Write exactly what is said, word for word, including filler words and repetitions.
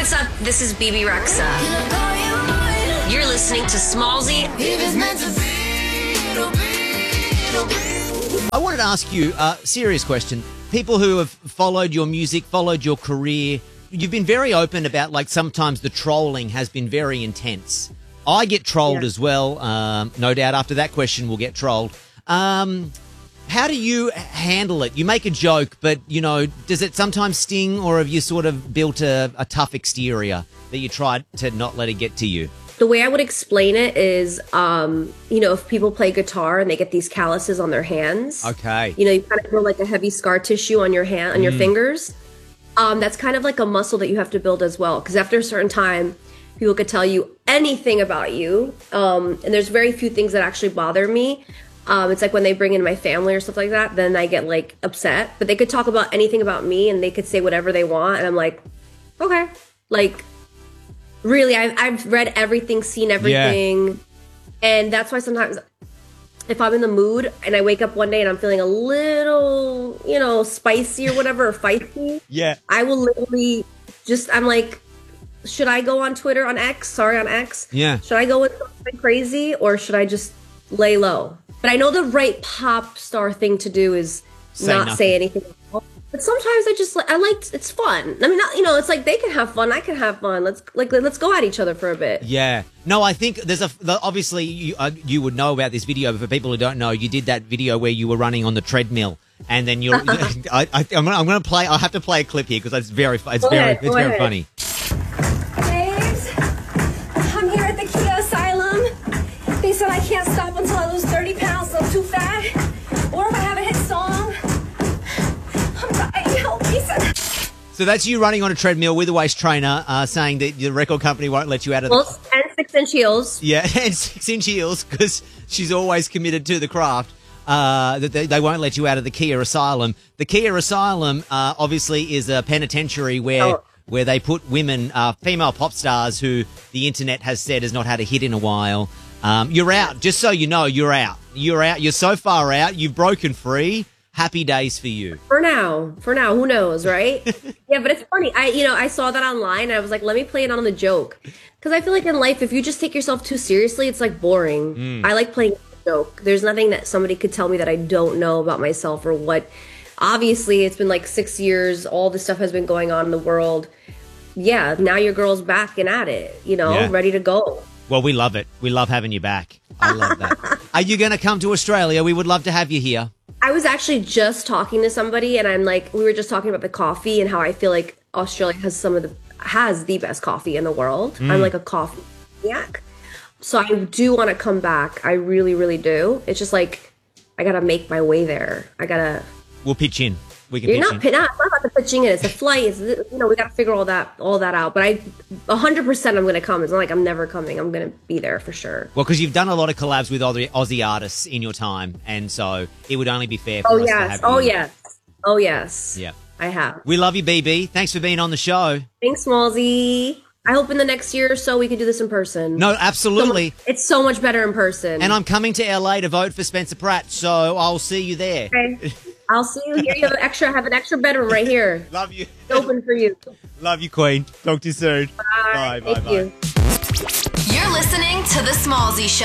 what's up? This is B B Rexa. You're listening to Smallzy. I wanted to ask you a serious question. People who have followed your music, followed your career, you've been very open about, like, sometimes the trolling has been very intense. I get trolled yeah. as well. Um, no doubt after that question we'll get trolled. Um, how do you handle it? You make a joke, but, you know, does it sometimes sting, or have you sort of built a, a tough exterior that you try to not let it get to you? The way I would explain it is, um, you know, if people play guitar and they get these calluses on their hands. Okay. You know, you kind of feel like a heavy scar tissue on your hand, on mm. your fingers. Um, that's kind of like a muscle that you have to build as well. Because after a certain time, people could tell you anything about you. Um, and there's very few things that actually bother me. Um, it's like when they bring in my family or stuff like that, then I get like upset. But they could talk about anything about me and they could say whatever they want. And I'm like, okay. Like, really, I've, I've read everything, seen everything. Yeah. And that's why sometimes if I'm in the mood and I wake up one day and I'm feeling a little, you know, spicy or whatever, or feisty. Yeah. I will literally just, I'm like, should I go on Twitter, on X? Sorry, on X. Yeah. Should I go with something crazy or should I just lay low? But I know the right pop star thing to do is say not nothing. say anything. But sometimes I just I like it's fun. I mean, not, you know, it's like they can have fun, I can have fun. Let's like let's go at each other for a bit. Yeah. No, I think there's a obviously you uh, you would know about this video, but for people who don't know, you did that video where you were running on the treadmill, and then you're. I, I I'm gonna, I'm gonna play. I'll have to play a clip here because it's very it's go very ahead, it's very ahead. funny. I'm here at the Kia Asylum. They said I can't stop until I lose thirty pounds, so I'm too fat. Or if I have a hit song. I'm dying, help me. So that's you running on a treadmill with a waist trainer, uh, saying that the record company won't let you out of the... Well, and six-inch heels. Yeah, and six-inch heels, because she's always committed to the craft. Uh, that they, they won't let you out of the Kia Asylum. The Kia Asylum, uh, obviously, is a penitentiary where... Oh. where they put women, uh, female pop stars who the internet has said has not had a hit in a while. Um, you're out. Just so you know, you're out. You're out. You're so far out. You've broken free. Happy days for you. For now. For now. Who knows, right? Yeah, but it's funny. I, you know, I saw that online. And I was like, let me play it on the joke. Because I feel like in life, if you just take yourself too seriously, it's like boring. Mm. I like playing a joke. There's nothing that somebody could tell me that I don't know about myself or what... Obviously, it's been like six years. All this stuff has been going on in the world. Yeah, now your girl's back and at it, you know, yeah. ready to go. Well, we love it. We love having you back. I love that. Are you going to come to Australia? We would love to have you here. I was actually just talking to somebody, and I'm like, we were just talking about the coffee and how I feel like Australia has some of the has the best coffee in the world. Mm. I'm like a coffee maniac. So I do want to come back. I really, really do. It's just like I got to make my way there. I got to... We'll pitch in. We can You're pitch not, in. not, it's not about the pitching in. It's a flight. It's, you know, we got to figure all that all that out. But I, one hundred percent I'm going to come. It's not like I'm never coming. I'm going to be there for sure. Well, because you've done a lot of collabs with Aussie, Aussie artists in your time. And so it would only be fair for oh, us yes. to have you. Oh, yes. Oh, yes. Yeah. I have. We love you, B B. Thanks for being on the show. Thanks, Smallzy. I hope in the next year or so we can do this in person. No, absolutely. So much, it's so much better in person. And I'm coming to L A to vote for Spencer Pratt, so I'll see you there. Okay. I'll see you here. You have an extra, have an extra bedroom right here. Love you. It's open for you. Love you, Queen. Talk to you soon. Bye. Bye. Bye. Thank bye. you. You're listening to The Smallzy Show.